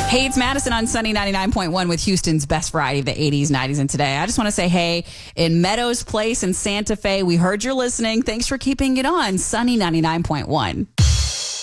Hey, it's Madison on Sunny 99.1 with Houston's best variety of the 80s, 90s, and today. I just want to say, hey, in Meadows Place in Santa Fe, we heard you're listening. Thanks for keeping it on Sunny 99.1.